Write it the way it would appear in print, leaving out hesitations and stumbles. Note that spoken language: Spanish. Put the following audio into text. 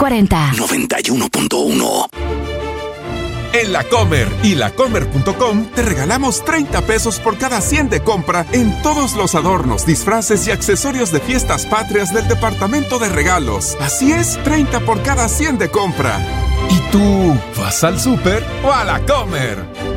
40. 91.1. En La Comer y lacomer.com te regalamos 30 pesos por cada 100 de compra en todos los adornos, disfraces y accesorios de fiestas patrias del departamento de regalos. Así es, 30 por cada 100 de compra. ¿Y tú vas al súper o a La Comer?